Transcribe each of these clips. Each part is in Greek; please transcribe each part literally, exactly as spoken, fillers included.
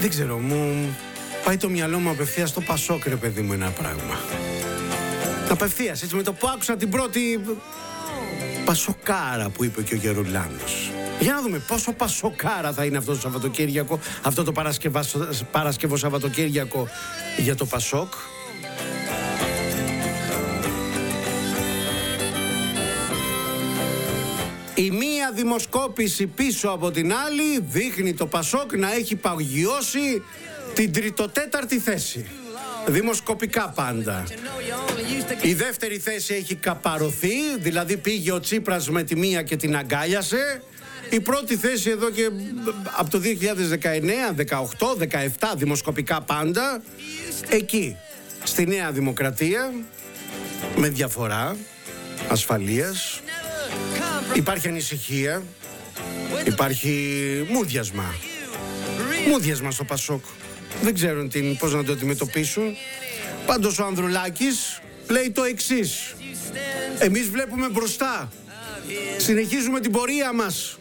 Δεν ξέρω, μου πάει το μυαλό μου απευθείας στο Πασόκ, ρε παιδί μου, ένα πράγμα. Απευθείας, έτσι, με το που άκουσα την πρώτη Πασοκάρα που είπε και ο Γερουλάνος. Για να δούμε πόσο Πασοκάρα θα είναι αυτό το Σαββατοκύριακο, αυτό το Παρασκευό Σαββατοκύριακο για το Πασόκ. Η μία δημοσκόπηση πίσω από την άλλη δείχνει το Πασόκ να έχει παγιώσει την τριτοτέταρτη θέση. Δημοσκοπικά πάντα. Η δεύτερη θέση έχει καπαρωθεί, δηλαδή πήγε ο Τσίπρας με τη μία και την αγκάλιασε. Η πρώτη θέση εδώ και από το δύο χιλιάδες δεκαεννέα, δεκαοκτώ, δεκαεπτά δημοσκοπικά πάντα, εκεί, στη Νέα Δημοκρατία, με διαφορά ασφαλείας. Υπάρχει ανησυχία, υπάρχει μούδιασμα. Μούδιασμα στο Πασόκ. Δεν ξέρουν την, πώς να το αντιμετωπίσουν. Πάντως ο Ανδρουλάκης λέει το εξής: εμείς βλέπουμε μπροστά. Συνεχίζουμε την πορεία μας.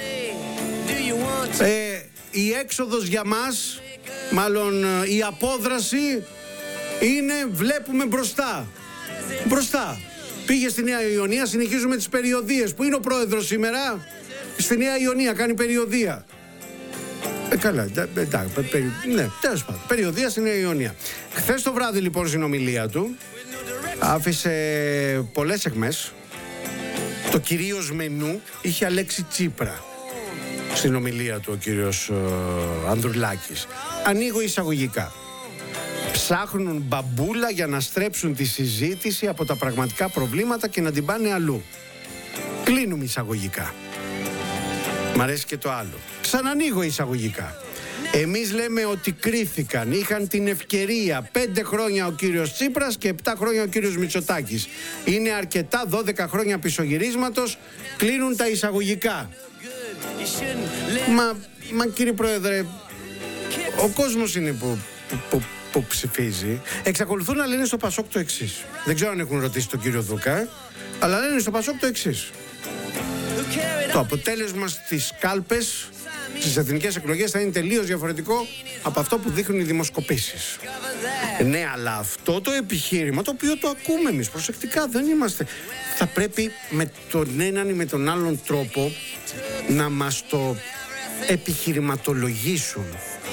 Ε, η έξοδος για μας, μάλλον η απόδραση είναι βλέπουμε μπροστά. Μπροστά. Πήγε στη Νέα Ιωνία, συνεχίζουμε τις περιοδίες. Πού είναι ο πρόεδρος σήμερα? Στη Νέα Ιωνία, κάνει περιοδία. Ε, καλά, εντάξει, περι, ναι, τέλος πάντων, περιοδία στη Νέα Ιωνία. Χθες το βράδυ λοιπόν στην ομιλία του άφησε πολλές αιχμές. Το κυρίως μενού είχε Αλέξη Τσίπρα στην ομιλία του ο κύριος uh, Ανδρουλάκης. Ανοίγω εισαγωγικά. Ψάχνουν μπαμπούλα για να στρέψουν τη συζήτηση από τα πραγματικά προβλήματα και να την πάνε αλλού. Κλείνουμε εισαγωγικά. Μ' αρέσει και το άλλο. Ξανανοίγω εισαγωγικά. Εμείς λέμε ότι κρίθηκαν, είχαν την ευκαιρία πέντε χρόνια ο κύριος Τσίπρας και επτά χρόνια ο κύριος Μητσοτάκης. Είναι αρκετά, δώδεκα χρόνια πισωγυρίσματος, κλείνουν τα εισαγωγικά. Μα, μα κύριε Πρόεδρε, ο κόσμος είναι που, που, που, που ψηφίζει. Εξακολουθούν να λένε στο Πασόκ το εξής. Δεν ξέρω αν έχουν ρωτήσει τον κύριο Δούκα, αλλά λένε στο Πασόκ το εξής. Το αποτέλεσμα στις κάλπες, στις εθνικές εκλογές, θα είναι τελείως διαφορετικό από αυτό που δείχνουν οι δημοσκοπήσεις. Ναι, αλλά αυτό το επιχείρημα, το οποίο το ακούμε εμείς προσεκτικά, δεν είμαστε, θα πρέπει με τον έναν ή με τον άλλον τρόπο να μας το επιχειρηματολογήσουν.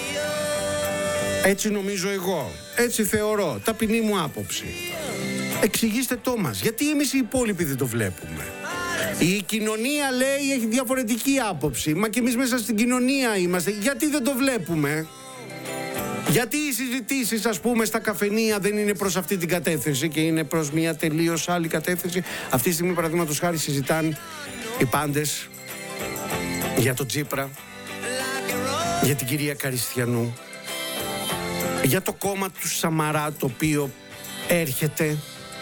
Έτσι νομίζω εγώ, έτσι θεωρώ, ταπεινή μου άποψη. Εξηγήστε το μας, γιατί εμείς οι υπόλοιποι δεν το βλέπουμε. Η κοινωνία λέει έχει διαφορετική άποψη. Μα και εμείς μέσα στην κοινωνία είμαστε. Γιατί δεν το βλέπουμε? Γιατί οι συζητήσεις, ας πούμε, στα καφενεία δεν είναι προς αυτή την κατεύθυνση και είναι προς μια τελείως άλλη κατεύθυνση? Αυτή τη στιγμή, παραδείγματος χάρη, συζητάνε οι πάντες για τον Τσίπρα, για την κυρία Καριστιανού, για το κόμμα του Σαμαρά, το οποίο έρχεται.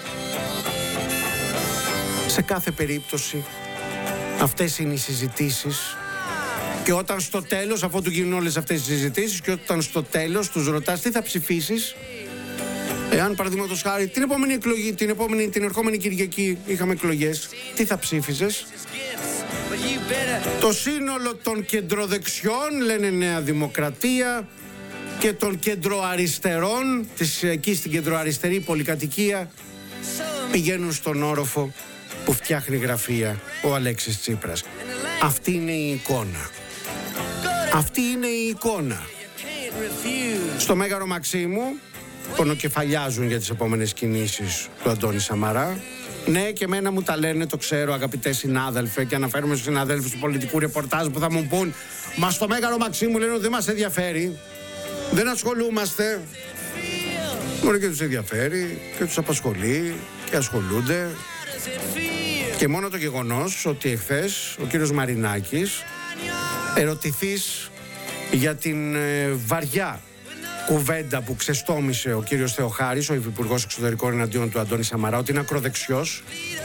Σε κάθε περίπτωση αυτές είναι οι συζητήσεις. Και όταν στο τέλος, αφού του γίνουν όλες αυτές οι συζητήσεις, και όταν στο τέλος τους ρωτάς τι θα ψηφίσεις, εάν παραδείγματος χάρη την επόμενη εκλογή, την, επόμενη, την ερχόμενη Κυριακή είχαμε εκλογές, τι θα ψήφισες? Το σύνολο των κεντροδεξιών, λένε Νέα Δημοκρατία, και των κεντροαριστερών, της, εκεί στην κεντροαριστερή πολυκατοικία, πηγαίνουν στον όροφο που φτιάχνει γραφεία ο Αλέξης Τσίπρας. Αυτή είναι η εικόνα. Αυτή είναι η εικόνα. Στο Μέγαρο Μαξίμου πονοκεφαλιάζουν για τις επόμενες κινήσεις του Αντώνη Σαμαρά. Ναι, και εμένα μου τα λένε, το ξέρω, αγαπητέ συνάδελφε, και αναφέρομαι στους συναδέλφους του πολιτικού ρεπορτάζ που θα μου πούν, μα στο Μέγαρο Μαξίμου λένε ότι δεν μας ενδιαφέρει, δεν ασχολούμαστε. Μόνο και τους ενδιαφέρει και τους απασχολεί και ασχολούνται. Και μόνο το γεγονός ότι εχθές ο κύριος Μαρινάκης, ερωτηθείς για την ε, βαριά κουβέντα που ξεστόμησε ο κύριος Θεοχάρης, ο Υφυπουργός Εξωτερικών εναντίον του Αντώνη Σαμαρά, ότι είναι ακροδεξιός,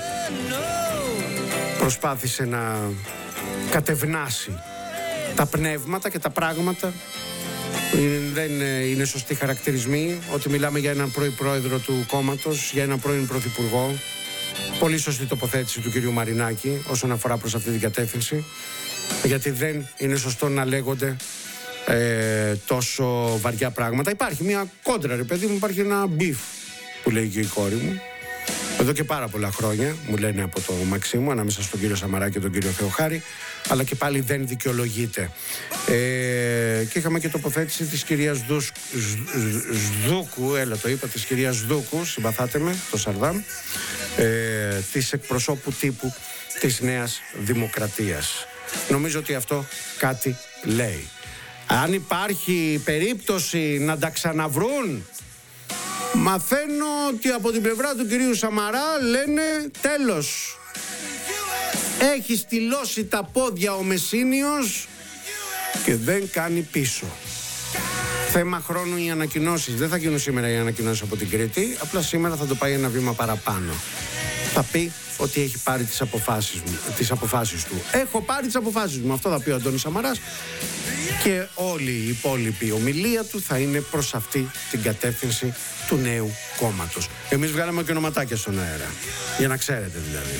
προσπάθησε να κατευνάσει τα πνεύματα και τα πράγματα. Δεν είναι σωστοί χαρακτηρισμοί ότι μιλάμε για έναν πρώην πρόεδρο του κόμματος, για έναν πρώην πρωθυπουργό. Πολύ σωστή τοποθέτηση του κυρίου Μαρινάκη όσον αφορά προς αυτή την κατεύθυνση, γιατί δεν είναι σωστό να λέγονται ε, τόσο βαριά πράγματα. Υπάρχει μια κόντρα, ρε παιδί μου, υπάρχει ένα μπιφ που λέει και η κόρη μου. Εδώ και πάρα πολλά χρόνια, μου λένε από το Μαξίμου, ανάμεσα στον κύριο Σαμαρά και τον κύριο Θεοχάρη, αλλά και πάλι δεν δικαιολογείται. Ε, και είχαμε και τοποθέτηση της κυρίας Δους, Σδούκου, έλα το είπα, της κυρίας Σδούκου, συμπαθάτε με, το Σαρδάμ, ε, της εκπροσώπου τύπου της Νέας Δημοκρατίας. Νομίζω ότι αυτό κάτι λέει. Αν υπάρχει περίπτωση να τα ξαναβρούν, μαθαίνω ότι από την πλευρά του κυρίου Σαμαρά λένε τέλος. Έχει στυλώσει τα πόδια ο Μεσίνιος και δεν κάνει πίσω. Θέμα χρόνου οι ανακοινώσεις. Δεν θα γίνουν σήμερα οι ανακοινώσεις από την Κρήτη. Απλά σήμερα θα το πάει ένα βήμα παραπάνω. Θα πει ότι έχει πάρει τις αποφάσεις, μου, τις αποφάσεις του. Έχω πάρει τις αποφάσεις μου. Αυτό θα πει ο Αντώνης Σαμαράς. Και όλη η υπόλοιπη ομιλία του θα είναι προς αυτή την κατεύθυνση του νέου κόμματος. Εμείς βγάλαμε και ονοματάκια στον αέρα. Για να ξέρετε δηλαδή.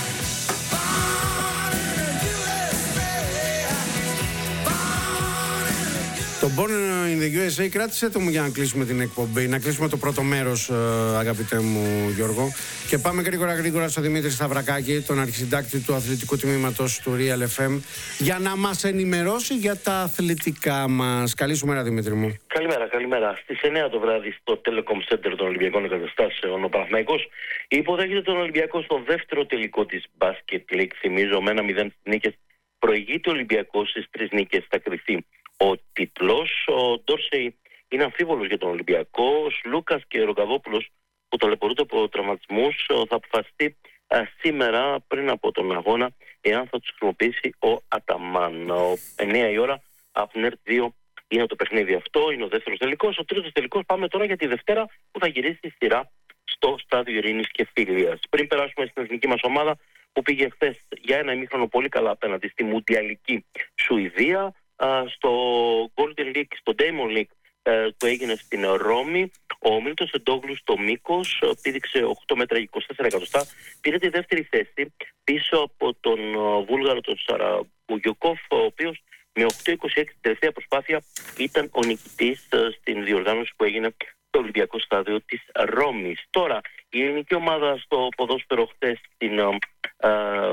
Το Born in the γιου ες έι κράτησε το μου για να κλείσουμε την εκπομπή. Να κλείσουμε το πρώτο μέρος, αγαπητέ μου Γιώργο. Και πάμε γρήγορα γρήγορα στο Δημήτρη Σταυρακάκη, τον αρχισυντάκτη του αθλητικού τμήματος του Real εφ εμ, για να μας ενημερώσει για τα αθλητικά μας. Καλή σου μέρα, Δημήτρη μου. Καλημέρα, καλημέρα. Στις εννιά το βράδυ στο Telecom Center των Ολυμπιακών Εγκαταστάσεων, ο Παναθηναϊκός υποδέχεται τον Ολυμπιακό στο δεύτερο τελικό της Basket League. Θυμίζω, με ένα μηδέν νίκες προηγείται ο Ολυμπιακός, στις τρεις νίκες θα κρυφθεί ο τίτλος. Ο Ντόρσεϊ είναι αμφίβολος για τον Ολυμπιακό. Ο Λούκας και ο Ρογκαβόπουλος, που ταλαιπωρούνται από τραυματισμούς, θα αποφασιστεί α, σήμερα πριν από τον αγώνα εάν θα τους χρησιμοποιήσει ο Αταμάν. Ο εννιά η ώρα από την ΕΡΤ δύο είναι το παιχνίδι αυτό. Είναι ο δεύτερος τελικός. Ο τρίτος τελικός πάμε τώρα για τη Δευτέρα, που θα γυρίσει η σειρά στο Στάδιο Ειρήνης και Φίλιας. Πριν περάσουμε στην εθνική μας ομάδα, που πήγε χθες για ένα ημίχρονο πολύ καλά απέναντι στη Μουντιαλική Σουηδία, στο Golden League, στο Diamond League που έγινε στην Ρώμη, ο Μίλτος Εντόγλου στο μήκος πήδηξε οκτώ μέτρα είκοσι τέσσερα εκατοστά, πήρε τη δεύτερη θέση πίσω από τον Βούλγαρο τον Σαραμπουγιοκόφ, ο οποίος με οκτώ είκοσι έξι τελευταία προσπάθεια ήταν ο νικητής στην διοργάνωση που έγινε στο Ολυμπιακό Στάδιο της Ρώμης. Τώρα, η ελληνική ομάδα στο ποδόσφαιρο χθες στην, α,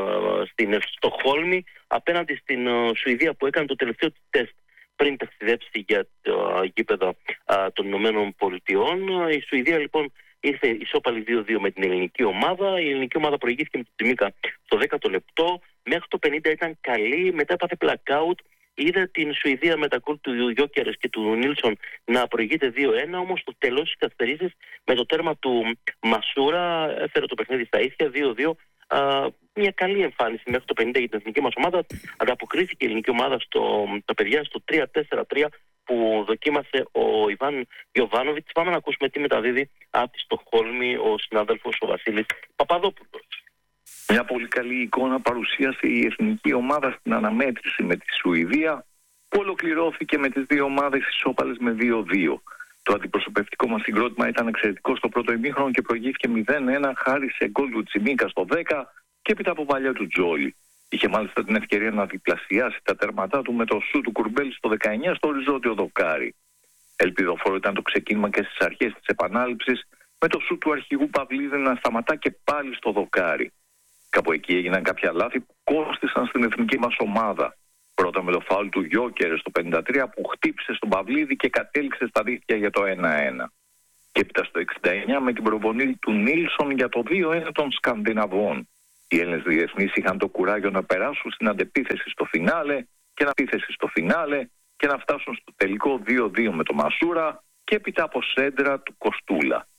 στην Στοκχόλμη απέναντι στην α, Σουηδία, που έκανε το τελευταίο της τεστ πριν ταξιδέψει για τα γήπεδα α, των Ηνωμένων Πολιτειών. Η Σουηδία λοιπόν ήρθε ισόπαλη δύο δύο με την ελληνική ομάδα. Η ελληνική ομάδα προηγήθηκε με την Τζιμίκα στο δέκατο λεπτό. Μέχρι το πενήντα ήταν καλή, μετά έπαθε blackout. Είδα την Σουηδία με τα γκολ του Γιόκερες και του Νίλσον να προηγείται δύο ένα, όμως στο τέλος της καθυστερήσεις με το τέρμα του Μασούρα έφερε το παιχνίδι στα ίσια δύο δύο. Α, μια καλή εμφάνιση μέχρι το πενήντα για την εθνική μας ομάδα. Ανταποκρίθηκε η ελληνική ομάδα στο, τα παιδιά στο τρία τέσσερα τρία που δοκίμασε ο Ιβάν Γιοβάνοβιτς. Πάμε να ακούσουμε τι μεταδίδει από τη Στοκχόλμη ο συνάδελφος ο Βασίλης Παπαδόπουλος. Μια πολύ καλή εικόνα παρουσίασε η εθνική ομάδα στην αναμέτρηση με τη Σουηδία, που ολοκληρώθηκε με τις δύο ομάδες ισόπαλες με δύο δύο. Το αντιπροσωπευτικό μας συγκρότημα ήταν εξαιρετικό στο πρώτο ημίχρονο και προηγήθηκε μηδέν ένα χάρη σε γκολ του Τσιμίκα στο δέκα και έπειτα από παλιά του Τζόλι. Είχε μάλιστα την ευκαιρία να διπλασιάσει τα τέρματά του με το σου του Κουρμπέλη στο δεκαεννιά στο οριζόντιο δοκάρι. Ελπιδοφόρο ήταν το ξεκίνημα και στις αρχές της επανάληψης, με το σου του αρχηγού Παυλίδη να σταματά και πάλι στο δοκάρι. Κάπου εκεί έγιναν κάποια λάθη που κόστησαν στην εθνική μας ομάδα. Πρώτα με το φάουλ του Γιόκερ στο πενήντα τρία που χτύπησε στον Παυλίδη και κατέληξε στα δίχτυα για το ένα ένα. Και έπειτα στο εξήντα εννιά με την προπονή του Νίλσον για το δύο ένα των Σκανδιναβών. Οι Έλληνες διεθνείς είχαν το κουράγιο να περάσουν στην αντεπίθεση στο φινάλε και να επίθεση στο φινάλε και να φτάσουν στο τελικό δύο δύο με το Μασούρα και έπειτα από σέντρα του Κοστούλα.